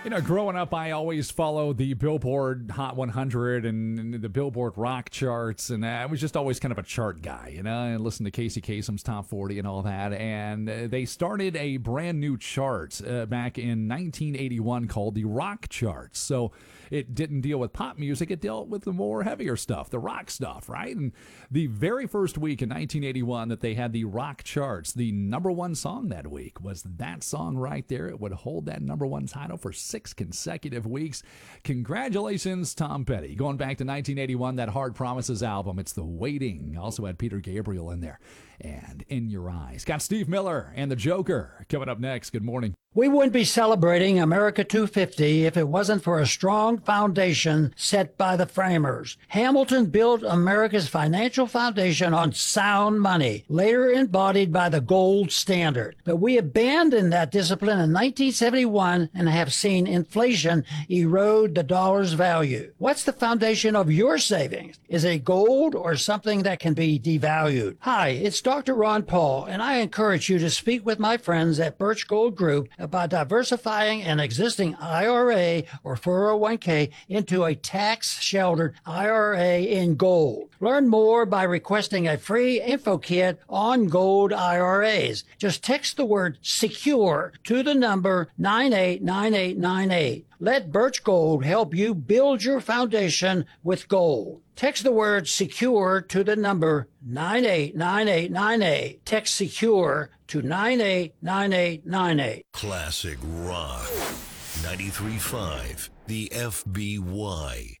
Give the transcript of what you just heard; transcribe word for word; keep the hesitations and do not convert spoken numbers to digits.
You know, growing up, I always followed the Billboard Hot one hundred and the Billboard Rock charts, and I was just always kind of a chart guy, you know. I listened to Casey Kasem's Top forty and all that, and uh, they started a brand new chart uh, back in nineteen eighty-one called the Rock Charts. So it didn't deal with pop music, it dealt with the more heavier stuff, the rock stuff, right? And the very first week in nineteen eighty-one that they had the Rock Charts, the number one song that week was that song right there. It would hold that number one title for six consecutive weeks. Congratulations, Tom Petty. Going back to nineteen eighty-one, that Hard Promises album, it's The Waiting. Also had Peter Gabriel in there. And In Your Eyes. Got Steve Miller and the Joker coming up next. Good morning. We wouldn't be celebrating America two fifty if it wasn't for a strong foundation set by the framers. Hamilton built America's financial foundation on sound money, later embodied by the gold standard. But we abandoned that discipline in nineteen seventy-one and have seen inflation erode the dollar's value. What's the foundation of your savings? Is it gold or something that can be devalued? Hi, it's Doctor Ron Paul, and I encourage you to speak with my friends at Birch Gold Group about diversifying an existing I R A or four oh one k into a tax-sheltered I R A in gold. Learn more by requesting a free info kit on gold I R As. Just text the word SECURE to the number nine eight nine eight nine eight. Let Birch Gold help you build your foundation with gold. Text the word SECURE to the number nine eight nine eight nine eight. Text SECURE to nine eight nine eight nine eight. Classic Rock. ninety-three point five. The F B Y.